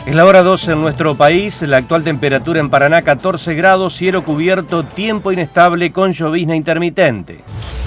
Es la hora 12 en nuestro país, la actual temperatura en Paraná 14 grados, cielo cubierto, tiempo inestable con llovizna intermitente.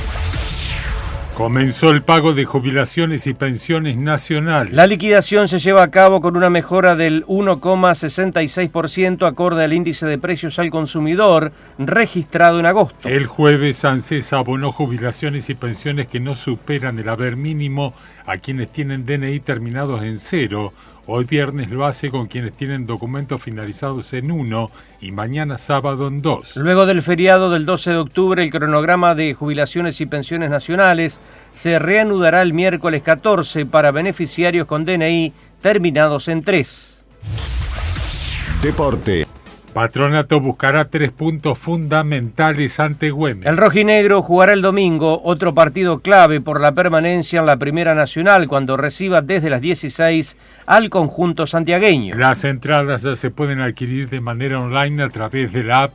Comenzó el pago de jubilaciones y pensiones nacionales. La liquidación se lleva a cabo con una mejora del 1,66% acorde al índice de precios al consumidor registrado en agosto. El jueves ANSES abonó jubilaciones y pensiones que no superan el haber mínimo a quienes tienen DNI terminados en 0. Hoy viernes lo hace con quienes tienen documentos finalizados en 1 y mañana sábado en 2. Luego del feriado del 12 de octubre, el cronograma de jubilaciones y pensiones nacionales se reanudará el miércoles 14 para beneficiarios con DNI terminados en 3. Deporte. Patronato buscará 3 puntos fundamentales ante Güemes. El rojinegro jugará el domingo otro partido clave por la permanencia en la Primera Nacional cuando reciba desde las 16 al conjunto santiagueño. Las entradas ya se pueden adquirir de manera online a través de la app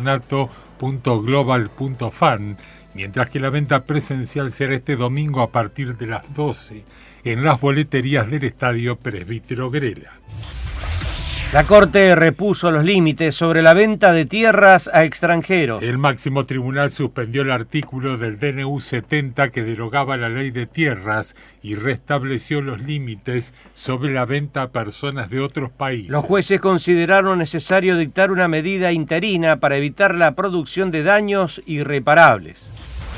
patronato.global.fan, mientras que la venta presencial será este domingo a partir de las 12 en las boleterías del Estadio Presbítero Grela. La Corte repuso los límites sobre la venta de tierras a extranjeros. El máximo tribunal suspendió el artículo del DNU 70 que derogaba la ley de tierras y restableció los límites sobre la venta a personas de otros países. Los jueces consideraron necesario dictar una medida interina para evitar la producción de daños irreparables.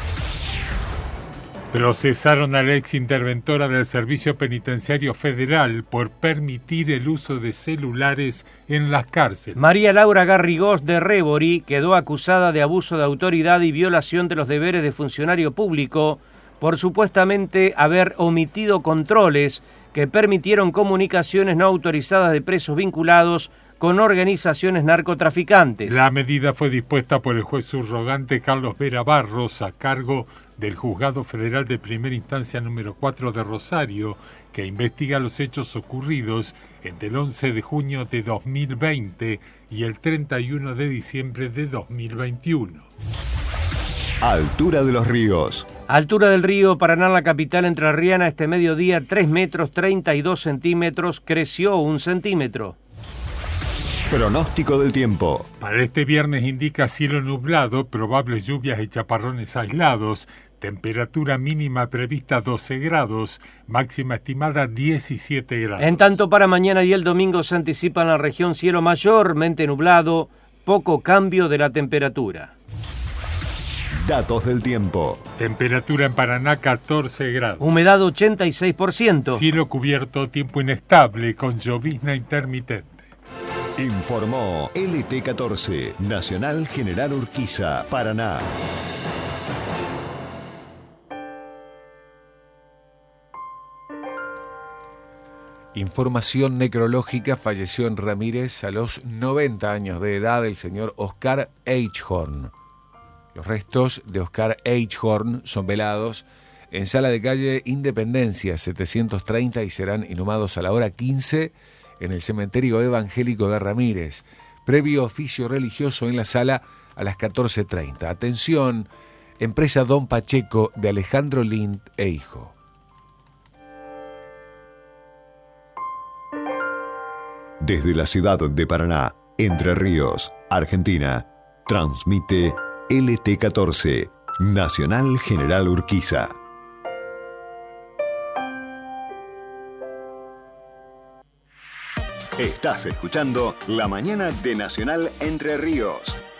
Procesaron a la exinterventora del Servicio Penitenciario Federal por permitir el uso de celulares en las cárceles. María Laura Garrigós de Rébori quedó acusada de abuso de autoridad y violación de los deberes de funcionario público por supuestamente haber omitido controles que permitieron comunicaciones no autorizadas de presos vinculados con organizaciones narcotraficantes. La medida fue dispuesta por el juez subrogante Carlos Vera Barros a cargo del Juzgado Federal de Primera Instancia número 4 de Rosario, que investiga los hechos ocurridos entre el 11 de junio de 2020 y el 31 de diciembre de 2021. Altura de los ríos. Altura del río Paraná, la capital entrerriana, este mediodía 3 metros 32 centímetros, creció 1 centímetro. Pronóstico del tiempo. Para este viernes indica cielo nublado, probables lluvias y chaparrones aislados, temperatura mínima prevista 12 grados, máxima estimada 17 grados. En tanto, para mañana y el domingo se anticipa en la región cielo mayormente nublado, poco cambio de la temperatura. Datos del tiempo. Temperatura en Paraná 14 grados. Humedad 86%. Cielo cubierto, tiempo inestable con llovizna intermitente. Informó LT14, Nacional General Urquiza, Paraná. Información necrológica: falleció en Ramírez a los 90 años de edad el señor Oscar Eichhorn. Los restos de Oscar Eichhorn son velados en Sala de Calle Independencia 730 y serán inhumados a la hora 15 en el cementerio evangélico de Ramírez. Previo oficio religioso en la sala a las 14:30. Atención, empresa Don Pacheco de Alejandro Lind e Hijo. Desde la ciudad de Paraná, Entre Ríos, Argentina, transmite LT14, Nacional General Urquiza. Estás escuchando La Mañana de Nacional Entre Ríos.